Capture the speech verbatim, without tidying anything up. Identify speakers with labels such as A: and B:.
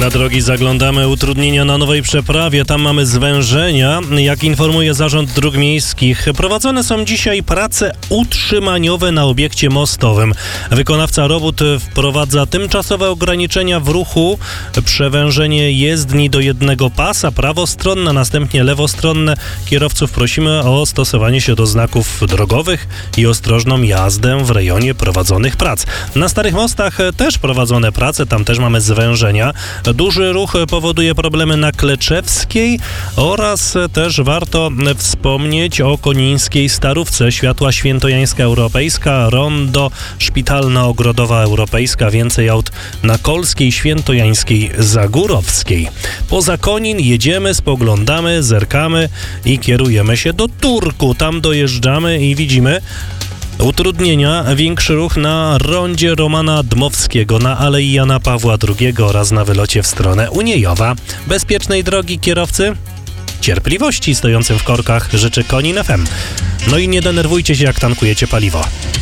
A: Na drogi zaglądamy. Utrudnienia na nowej przeprawie. Tam mamy zwężenia. Jak informuje Zarząd Dróg Miejskich, prowadzone są dzisiaj prace utrzymaniowe na obiekcie mostowym. Wykonawca robót wprowadza tymczasowe ograniczenia w ruchu, przewężenie jezdni do jednego pasa, prawostronne, następnie lewostronne. Kierowców prosimy o stosowanie się do znaków drogowych i ostrożną jazdę w rejonie prowadzonych prac. Na Starych Mostach też prowadzone prace, tam też mamy zwężenia. Duży ruch powoduje problemy na Kleczewskiej oraz też warto wspomnieć o Konińskiej Starówce, Światła Świętojańska Europejska, Rondo, Szpitalna Ogrodowa Europejska, więcej aut na Kolskiej, Świętojańskiej, Zagórowskiej. Poza Konin jedziemy, spoglądamy, zerkamy i kierujemy się do Turku. Tam dojeżdżamy i widzimy utrudnienia, większy ruch na rondzie Romana Dmowskiego, na Alei Jana Pawła drugiego oraz na wylocie w stronę Uniejowa. Bezpiecznej drogi kierowcy, cierpliwości stojącym w korkach życzy Konin F M. No i nie denerwujcie się, jak tankujecie paliwo.